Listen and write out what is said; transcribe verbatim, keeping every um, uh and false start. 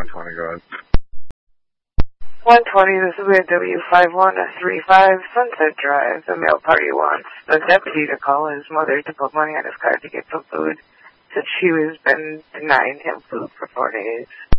twenty, go ahead. one twenty, this is a W five one three five Sunset Drive. The mail party wants the deputy to call his mother to put money on his card to get some food, since she has been denying him food for four days.